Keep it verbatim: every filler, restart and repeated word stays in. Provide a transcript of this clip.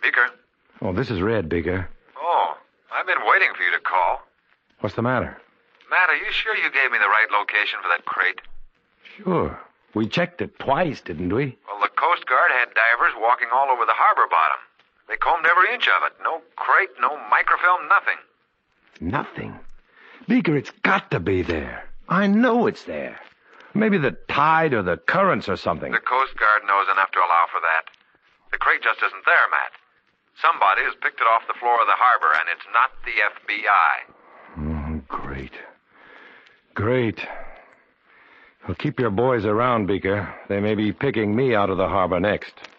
Beaker. Oh, this is Red, Beaker. Oh, I've been waiting for you to call. What's the matter? Matt, are you sure you gave me the right location for that crate? Sure. We checked it twice, didn't we? Well, the Coast Guard had divers walking all over the harbor bottom. They combed every inch of it. No crate, no microfilm, nothing. Nothing. Beaker, it's got to be there. I know it's there. Maybe the tide or the currents or something. The Coast Guard knows enough to allow for that. The crate just isn't there, Matt. Somebody has picked it off the floor of the harbor, and it's not the F B I. Oh, great. Great. Well, keep your boys around, Beaker. They may be picking me out of the harbor next.